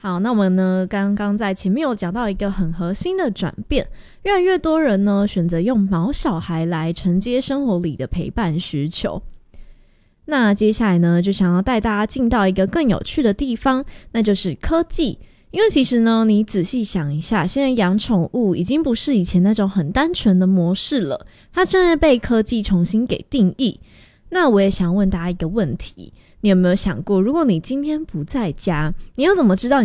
好，那我们呢刚刚在前面有讲到一个很核心的转变，越来越多人呢选择用毛小孩来承接生活里的陪伴需求。那接下来呢就想要带大家进到一个更有趣的地方，那就是科技。因为其实呢你仔细想一下，现在养宠物已经不是以前那种很单纯的模式了，它正在被科技重新给定义。那我也想问大家一个问题，你有没有想过，如果你今天不在家，你要怎么知道